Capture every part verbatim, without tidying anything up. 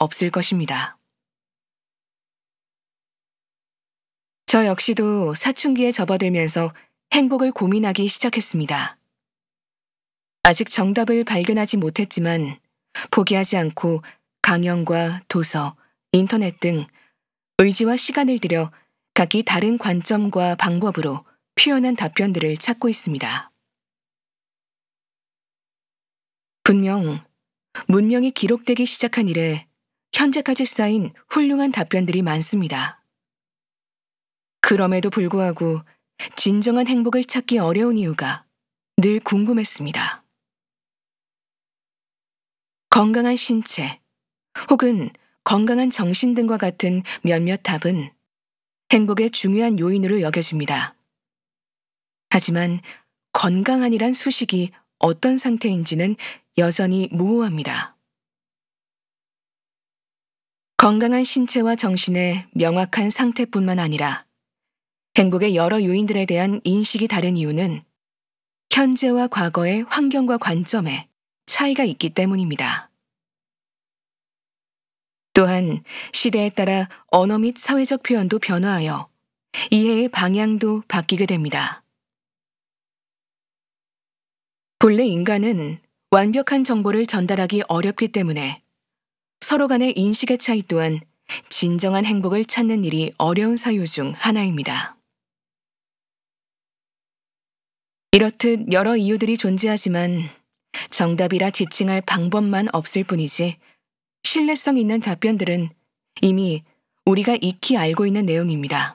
없을 것입니다. 저 역시도 사춘기에 접어들면서 행복을 고민하기 시작했습니다. 아직 정답을 발견하지 못했지만 포기하지 않고 강연과 도서, 인터넷 등 의지와 시간을 들여 각기 다른 관점과 방법으로 표현한 답변들을 찾고 있습니다. 분명 문명이 기록되기 시작한 이래 현재까지 쌓인 훌륭한 답변들이 많습니다. 그럼에도 불구하고 진정한 행복을 찾기 어려운 이유가 늘 궁금했습니다. 건강한 신체 혹은 건강한 정신 등과 같은 몇몇 답은 행복의 중요한 요인으로 여겨집니다. 하지만 건강한이란 수식이 어떤 상태인지는 여전히 모호합니다. 건강한 신체와 정신의 명확한 상태뿐만 아니라 행복의 여러 요인들에 대한 인식이 다른 이유는 현재와 과거의 환경과 관점에 차이가 있기 때문입니다. 또한 시대에 따라 언어 및 사회적 표현도 변화하여 이해의 방향도 바뀌게 됩니다. 본래 인간은 완벽한 정보를 전달하기 어렵기 때문에 서로 간의 인식의 차이 또한 진정한 행복을 찾는 일이 어려운 사유 중 하나입니다. 이렇듯 여러 이유들이 존재하지만 정답이라 지칭할 방법만 없을 뿐이지 신뢰성 있는 답변들은 이미 우리가 익히 알고 있는 내용입니다.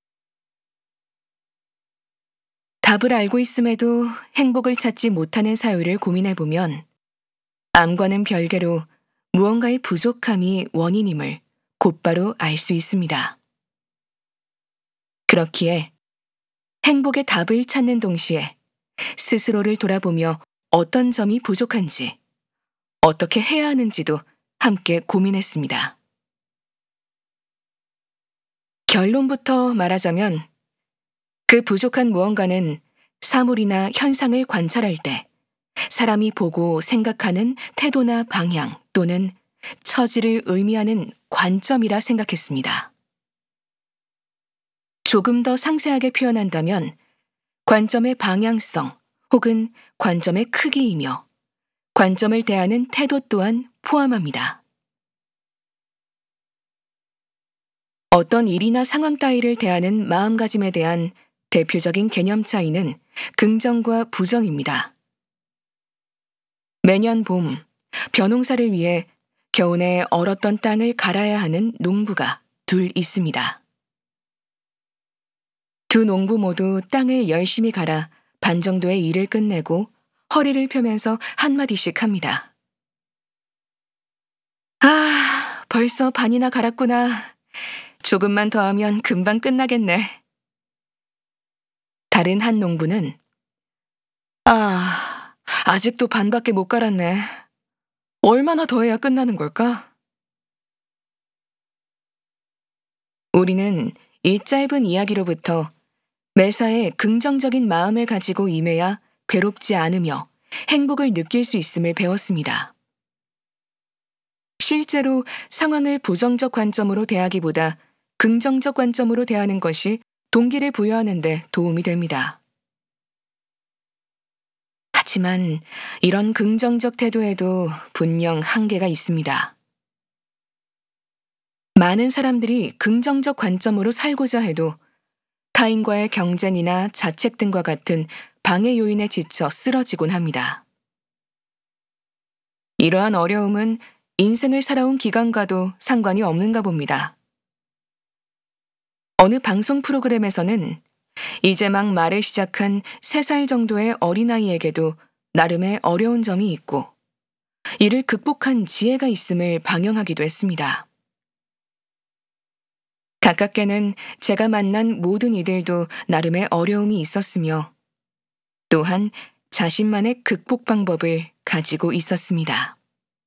답을 알고 있음에도 행복을 찾지 못하는 사유를 고민해보면 암과는 별개로 무언가의 부족함이 원인임을 곧바로 알 수 있습니다. 그렇기에 행복의 답을 찾는 동시에 스스로를 돌아보며 어떤 점이 부족한지, 어떻게 해야 하는지도 함께 고민했습니다. 결론부터 말하자면 그 부족한 무언가는 사물이나 현상을 관찰할 때 사람이 보고 생각하는 태도나 방향 또는 처지를 의미하는 관점이라 생각했습니다. 조금 더 상세하게 표현한다면 관점의 방향성 혹은 관점의 크기이며 관점을 대하는 태도 또한 포함합니다. 어떤 일이나 상황 따위를 대하는 마음가짐에 대한 대표적인 개념 차이는 긍정과 부정입니다. 매년 봄, 벼농사를 위해 겨우내 얼었던 땅을 갈아야 하는 농부가 둘 있습니다. 두 농부 모두 땅을 열심히 갈아 반 정도의 일을 끝내고 허리를 펴면서 한마디씩 합니다. 아, 벌써 반이나 갈았구나. 조금만 더 하면 금방 끝나겠네. 다른 한 농부는 아, 아직도 반밖에 못 갈았네. 얼마나 더 해야 끝나는 걸까? 우리는 이 짧은 이야기로부터 매사에 긍정적인 마음을 가지고 임해야 괴롭지 않으며 행복을 느낄 수 있음을 배웠습니다. 실제로 상황을 부정적 관점으로 대하기보다 긍정적 관점으로 대하는 것이 동기를 부여하는 데 도움이 됩니다. 하지만 이런 긍정적 태도에도 분명 한계가 있습니다. 많은 사람들이 긍정적 관점으로 살고자 해도 타인과의 경쟁이나 자책 등과 같은 방해 요인에 지쳐 쓰러지곤 합니다. 이러한 어려움은 인생을 살아온 기간과도 상관이 없는가 봅니다. 어느 방송 프로그램에서는 이제 막 말을 시작한 세 살 정도의 어린아이에게도 나름의 어려운 점이 있고 이를 극복한 지혜가 있음을 방영하기도 했습니다. 가깝게는 제가 만난 모든 이들도 나름의 어려움이 있었으며 또한 자신만의 극복 방법을 가지고 있었습니다.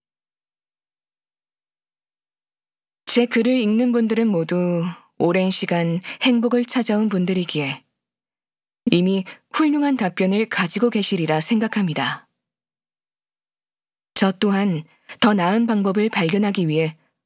제 글을 읽는 분들은 모두 오랜 시간 행복을 찾아온 분들이기에 이미 훌륭한 답변을 가지고 계시리라 생각합니다. 저 또한 더 나은 방법을 발견하기 위해